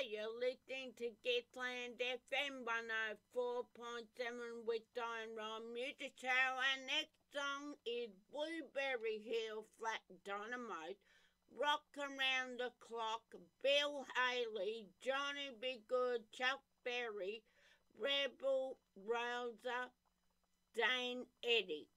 you're listening to Gippsland FM 104.7 with Diane Ryan Music Show. Our next song is Blueberry Hill Flat Dynamite, Rock Around the Clock, Bill Haley, Johnny B. Good, Chuck Berry, Rebel Rouser, Dane Eddy.